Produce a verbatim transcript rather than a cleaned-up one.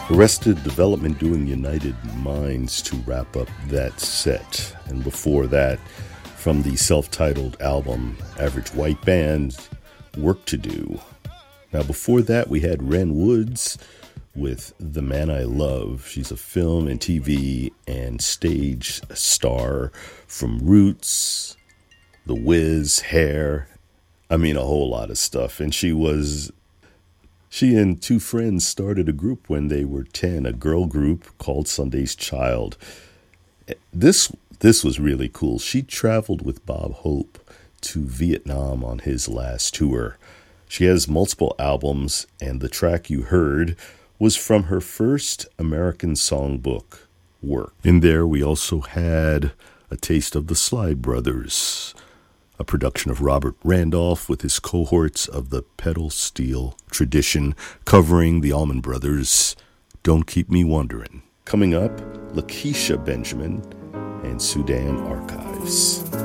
Arrested Development doing United Minds to wrap up that set. And before that, from the self-titled album Average White Band, Work to Do. Now before that, we had Ren Woods with The Man I Love. She's a film and T V and stage star from Roots, The Wiz, Hair, I mean a whole lot of stuff. And she was, she and two friends started a group when they were ten, a girl group called Sunday's Child. This, this was really cool. She traveled with Bob Hope to Vietnam on his last tour. She has multiple albums, and the track you heard was from her first American songbook, Work. In there, we also had a taste of the Slide Brothers, a production of Robert Randolph with his cohorts of the pedal steel tradition, covering the Allman Brothers' Don't Keep Me Wondering. Coming up, Lakeisha Benjamin and Sudan Archives.